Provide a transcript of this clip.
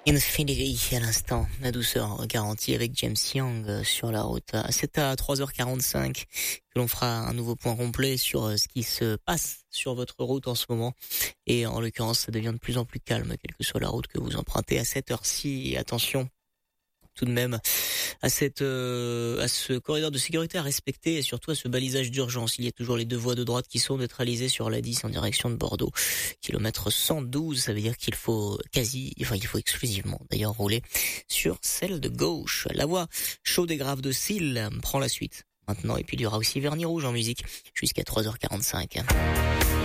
Infinity à l'instant, la douceur garantie avec James Young sur la route. C'est à 3h45 que l'on fera un nouveau point complet sur ce qui se passe sur votre route en ce moment. Et en l'occurrence, ça devient de plus en plus calme, quelle que soit la route que vous empruntez à cette heure-ci. Et attention tout de même à ce corridor de sécurité à respecter et surtout à ce balisage d'urgence. Il y a toujours les deux voies de droite qui sont neutralisées sur la 10 en direction de Bordeaux. Kilomètre 112, ça veut dire qu'il faut il faut exclusivement d'ailleurs rouler sur celle de gauche. La voie chaude et grave de Cille prend la suite maintenant et puis il y aura aussi Vernis Rouge en musique jusqu'à 3h45.